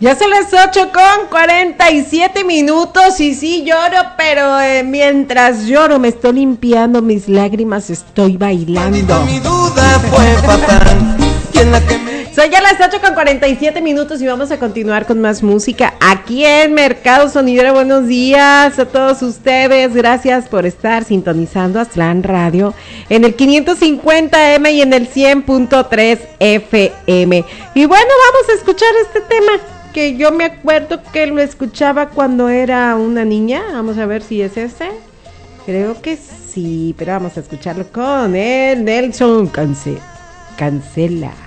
Ya son las 8:47 y sí lloro, pero mientras lloro me estoy limpiando mis lágrimas, estoy bailando. Mi duda fue fatal. Son ya las 8:47 y vamos a continuar con más música aquí en Mercado Sonidero. Buenos días a todos ustedes, gracias por estar sintonizando Aztlán Radio en el 550M y en el 100.3 FM. Y bueno, vamos a escuchar este tema que yo me acuerdo que lo escuchaba cuando era una niña. Vamos a ver si es ese. Creo que sí, pero vamos a escucharlo con el Nelson Cancela.